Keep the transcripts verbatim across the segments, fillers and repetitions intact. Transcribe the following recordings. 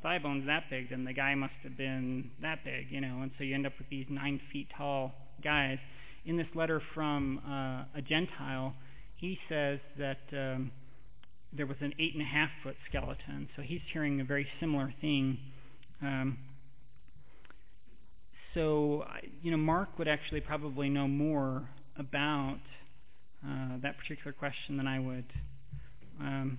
thigh bone's that big, then the guy must have been that big, you know, and so you end up with these nine feet tall guys. In this letter from uh, a Gentile, he says that um, there was an eight and a half foot skeleton, so he's hearing a very similar thing. Um, so, you know, Mark would actually probably know more about uh, that particular question than I would. Um,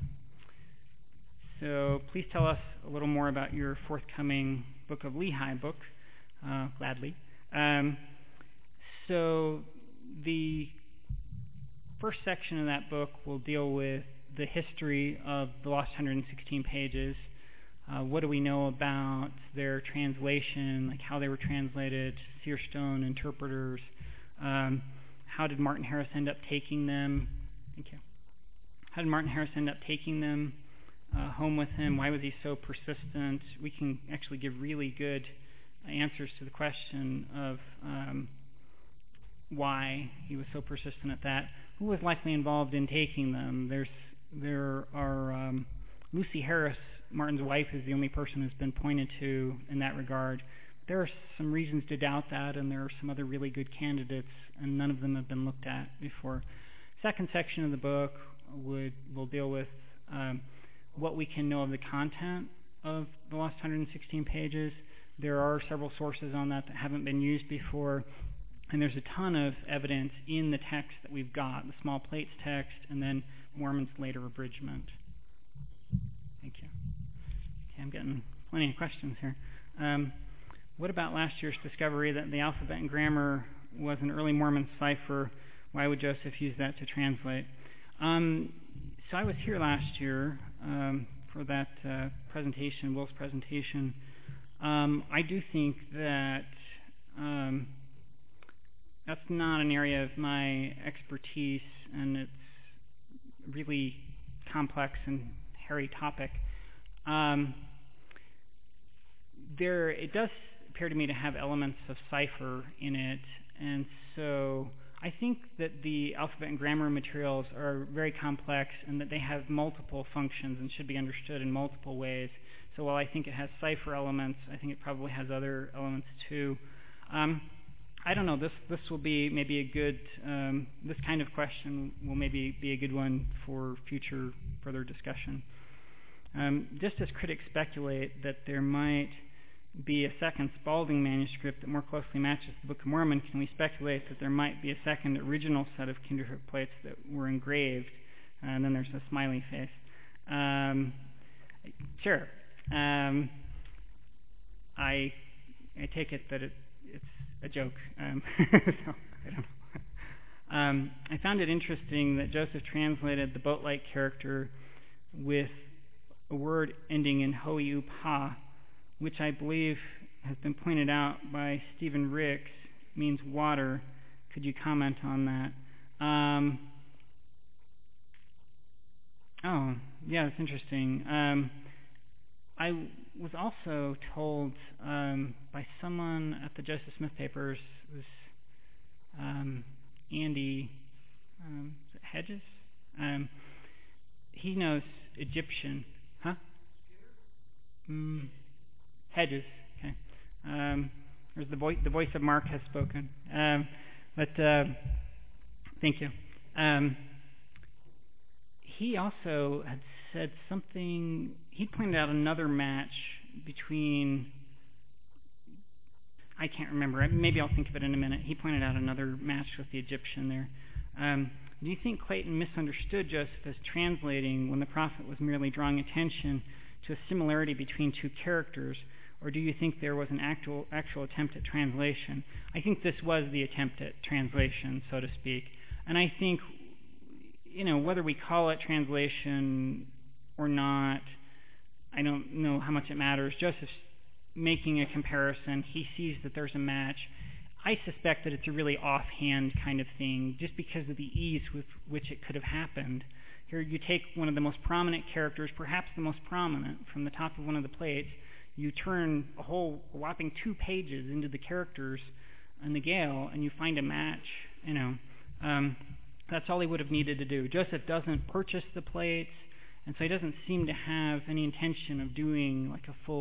so please tell us a little more about your forthcoming Book of Lehi book, uh, gladly. Um, so the first section of that book will deal with the history of the lost one hundred sixteen pages. Uh, what do we know about their translation, like how they were translated, seer stone interpreters? Um, how did Martin Harris end up taking them? Thank you. How did Martin Harris end up taking them uh, home with him? Why was he so persistent? We can actually give really good answers to the question of um, why he was so persistent at that. Who was likely involved in taking them? There's there are um, Lucy Harris, Martin's wife, is the only person who's been pointed to in that regard. There are some reasons to doubt that, and there are some other really good candidates, and none of them have been looked at before. Second section of the book would will deal with um, what we can know of the content of the lost one hundred sixteen pages. There are several sources on that that haven't been used before, and there's a ton of evidence in the text that we've got, the small plates text, and then Moorman's later abridgment. Thank you. Okay, I'm getting plenty of questions here. Um, what about last year's discovery that the alphabet and grammar was an early Mormon cipher? Why would Joseph use that to translate? Um, so I was here last year um, for that uh, presentation, Will's presentation. Um, I do think that um, that's not an area of my expertise, and it's a really complex and hairy topic. Um, there, it does appear to me to have elements of cipher in it, and so I think that the alphabet and grammar materials are very complex and that they have multiple functions and should be understood in multiple ways. So while I think it has cipher elements, I think it probably has other elements too. Um, I don't know, this this will be maybe a good, um, this kind of question will maybe be a good one for future further discussion. Um, just as critics speculate that there might be a second Spalding manuscript that more closely matches the Book of Mormon, can we speculate that there might be a second original set of Kinderhook plates that were engraved? Uh, and then there's a smiley face. Um, sure. Um, I I take it that it, it's a joke. Um, so, I don't know. Um, I found it interesting that Joseph translated the boat-like character with a word ending in ho-u-pa, which I believe has been pointed out by Stephen Ricks, means water. Could you comment on that? Um, oh, yeah, that's interesting. Um, I was also told um, by someone at the Joseph Smith papers, it was um, Andy um, is it Hedges? Um, he knows Egyptian. Huh? Mm, Hedges. Okay. Um, there's the voice. The voice of Mark has spoken. Um, but uh, thank you. Um, he also had said something. He pointed out another match between. I can't remember. Maybe I'll think of it in a minute. He pointed out another match with the Egyptian there. Um, do you think Clayton misunderstood Joseph as translating when the prophet was merely drawing attention to a similarity between two characters, or do you think there was an actual actual attempt at translation? I think this was the attempt at translation, so to speak. And I think, you know, whether we call it translation or not, I don't know how much it matters. Joseph's making a comparison. He sees that there's a match. I suspect that it's a really offhand kind of thing, just because of the ease with which it could have happened. Here you take one of the most prominent characters, perhaps the most prominent, from the top of one of the plates. You turn a whole whopping two pages into the characters in the Gale, and you find a match. You know, um, that's all he would have needed to do. Joseph doesn't purchase the plates, and so he doesn't seem to have any intention of doing like a full